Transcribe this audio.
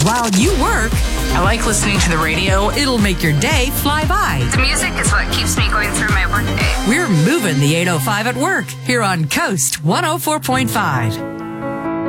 while you work. I like listening to the radio. It'll make your day fly by. The music is what keeps me going through my workday. We're moving the 805 at work here on Coast 104.5.